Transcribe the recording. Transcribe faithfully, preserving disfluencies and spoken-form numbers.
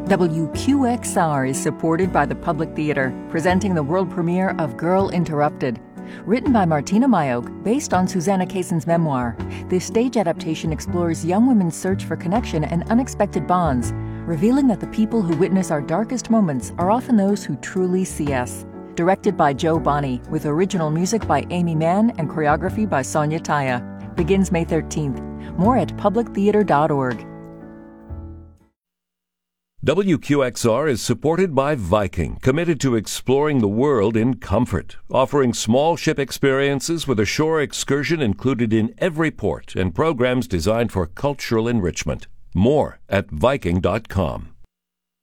W Q X R is supported by the Public Theater, presenting the world premiere of Girl Interrupted. Written by Martina Mayock, based on Susanna Kayson's memoir, this stage adaptation explores young women's search for connection and unexpected bonds, revealing that the people who witness our darkest moments are often those who truly see us. Directed by Joe Bonney, with original music by Amy Mann and choreography by Sonia Taya. Begins May thirteenth. More at public theater dot org. W Q X R is supported by Viking, committed to exploring the world in comfort, offering small ship experiences with a shore excursion included in every port and programs designed for cultural enrichment. More at viking dot com.